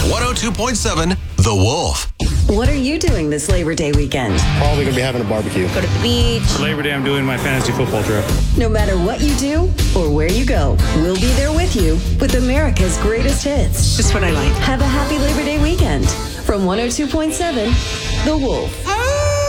102.7 The Wolf. What are you doing this Labor Day weekend? Probably going to be having a barbecue. Go to the beach. For Labor Day, I'm doing my fantasy football trip. No matter what you do or where you go, we'll be there with you with America's greatest hits. Just what I like. Have a happy Labor Day weekend from 102.7 The Wolf.